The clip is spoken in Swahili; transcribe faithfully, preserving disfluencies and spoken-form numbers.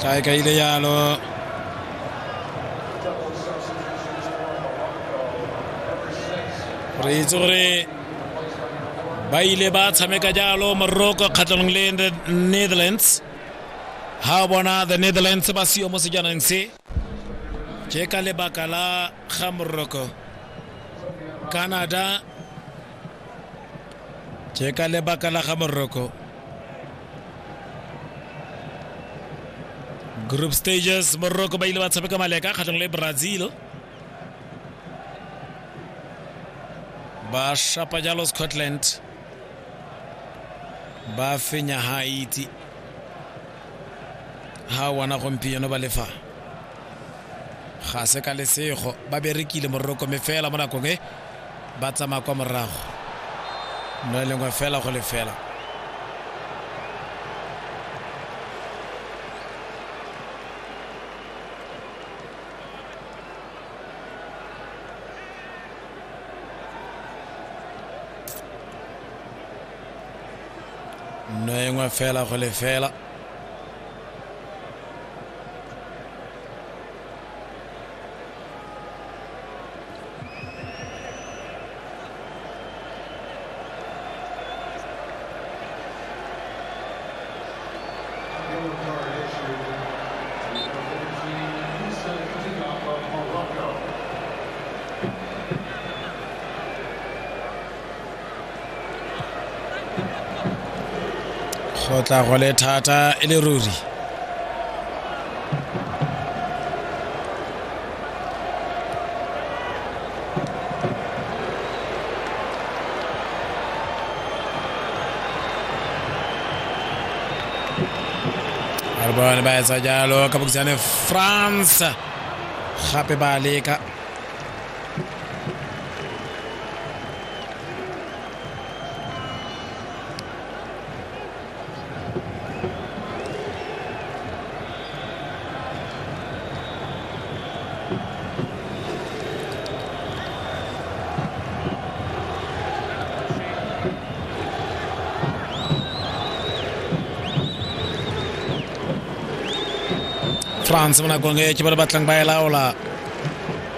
ka ka ile yalo re tsore ba ile ba tshameka jalo Morocco kgatlhanong le Netherlands ha bona the Netherlands ba sio mo sejaneng se ke ka lebaka la ga Morocco Canada ke ka lebaka la ga Morocco group stages Morocco ba ile ba tshameka maleka kgatlhanong le Brazil ba shapa jalo Scotland ba fenya Haiti ha wana gompieno ba lefa ga se ka lesego ba berekile Morocco me fela mo nakong e ba tsama kwa morago no lengwe fela go le fela no lengwe fela go le fela go tla go le thata e le ruri Arbon ba etsa jalo ka bokisane France gape ba leka France mona kong e ke ba batlang ba elaola